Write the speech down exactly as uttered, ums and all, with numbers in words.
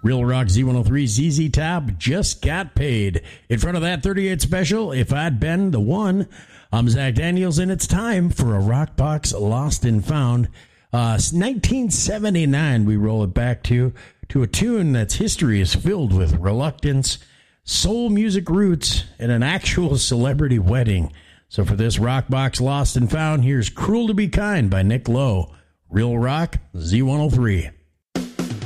Real Rock Z one oh three, Z Z Top, Just Got Paid. In front of that thirty-eight special, If I'd Been the One. I'm Zach Daniels, and it's time for a Rock Box Lost and Found. Uh, nineteen seventy-nine, we roll it back to, to a tune that's history is filled with reluctance, soul music roots, and an actual celebrity wedding. So for this Rock Box Lost and Found, here's Cruel to Be Kind by Nick Lowe. Real Rock Z one oh three.